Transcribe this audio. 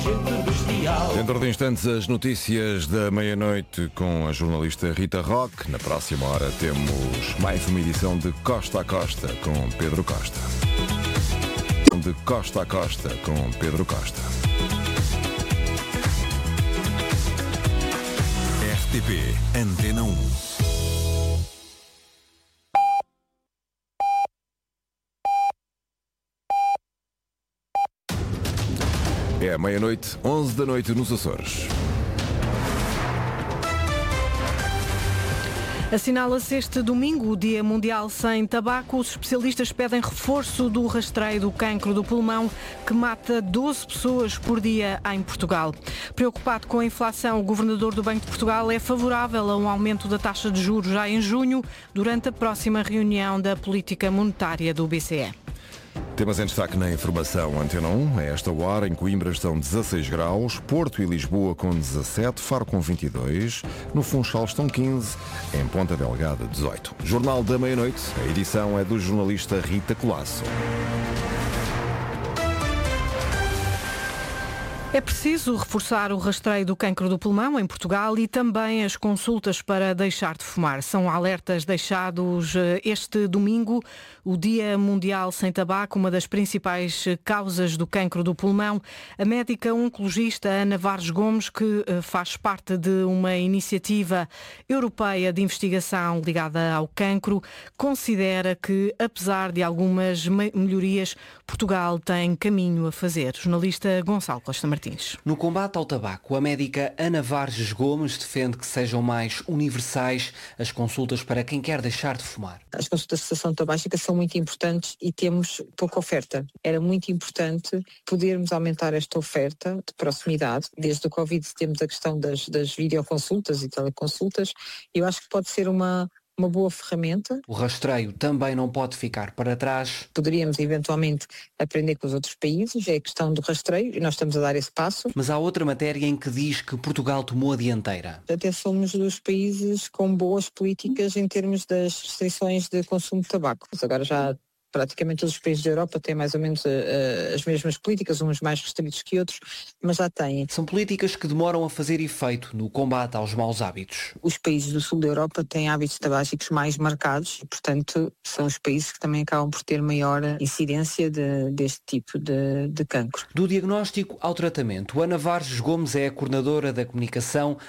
Dentro de instantes, as notícias da meia-noite com a jornalista Rita Roque. Na próxima hora temos mais uma edição de Costa a Costa com Pedro Costa. De Costa a Costa com Pedro Costa. RTP Antena 1. É meia-noite, 11 da noite nos Açores. Assinala-se este domingo o Dia Mundial Sem Tabaco. Os especialistas pedem reforço do rastreio do cancro do pulmão, que mata 12 pessoas por dia em Portugal. Preocupado com a inflação, o governador do Banco de Portugal é favorável a um aumento da taxa de juros já em junho, durante a próxima reunião da política monetária do BCE. Temas em destaque na informação Antena 1. A esta hora, em Coimbra estão 16 graus, Porto e Lisboa com 17, Faro com 22, no Funchal estão 15, em Ponta Delgada 18. Jornal da Meia-Noite, a edição é do jornalista Rita Colasso. É preciso reforçar o rastreio do cancro do pulmão em Portugal e também as consultas para deixar de fumar. São alertas deixados este domingo, o Dia Mundial Sem Tabaco, uma das principais causas do cancro do pulmão. A médica oncologista Ana Varges Gomes, que faz parte de uma iniciativa europeia de investigação ligada ao cancro, considera que, apesar de algumas melhorias, Portugal tem caminho a fazer. Jornalista Gonçalo Costa Martins. No combate ao tabaco, a médica Ana Varges Gomes defende que sejam mais universais as consultas para quem quer deixar de fumar. As consultas de cessação tabágica são muito importantes e temos pouca oferta. Era muito importante podermos aumentar esta oferta de proximidade. Desde o Covid temos a questão das videoconsultas e teleconsultas. Eu acho que pode ser uma boa ferramenta. O rastreio também não pode ficar para trás. Poderíamos eventualmente aprender com os outros países, é a questão do rastreio e nós estamos a dar esse passo. Mas há outra matéria em que diz que Portugal tomou a dianteira. Até somos dos países com boas políticas em termos das restrições de consumo de tabaco. Mas agora já praticamente todos os países da Europa têm mais ou menos as mesmas políticas, uns mais restritos que outros, mas já têm. São políticas que demoram a fazer efeito no combate aos maus hábitos. Os países do sul da Europa têm hábitos tabágicos mais marcados e, portanto, são os países que também acabam por ter maior incidência deste tipo de cancro. Do diagnóstico ao tratamento, Ana Varges Gomes é a coordenadora da comunicação